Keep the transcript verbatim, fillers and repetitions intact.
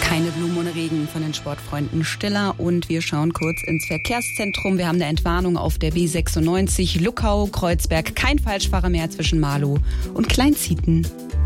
Keine Blumen ohne Regen von den Sportfreunden Stiller. Und wir schauen kurz ins Verkehrszentrum. Wir haben eine Entwarnung auf der B sechsundneunzig Luckau, Kreuzberg. Kein Falschfahrer mehr zwischen Marlow und Kleinzieten.